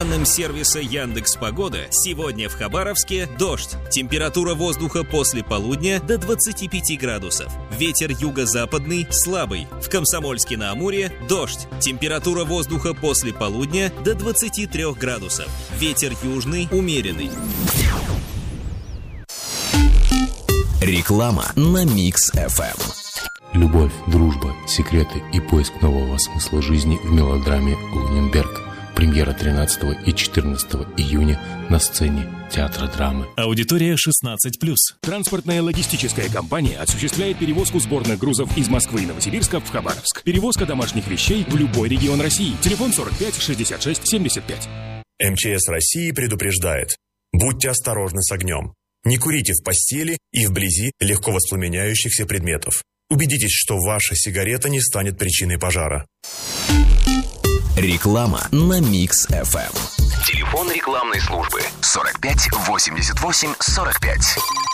данным сервиса Яндекс.Погода, сегодня в Хабаровске дождь. Температура воздуха после полудня до 25 градусов. Ветер юго-западный слабый. В Комсомольске-на-Амуре дождь. Температура воздуха после полудня до 23 градусов. Ветер южный умеренный. Реклама на Микс FM. Любовь, дружба, секреты и поиск нового смысла жизни в мелодраме «Луненберг». Премьера 13 и 14 июня на сцене Театра драмы. Аудитория 16+. Транспортная логистическая компания осуществляет перевозку сборных грузов из Москвы и Новосибирска в Хабаровск. Перевозка домашних вещей в любой регион России. Телефон 45 66 75. МЧС России предупреждает. Будьте осторожны с огнем. Не курите в постели и вблизи легко воспламеняющихся предметов. Убедитесь, что ваша сигарета не станет причиной пожара. Реклама на Микс FM. Телефон рекламной службы 45 88 45.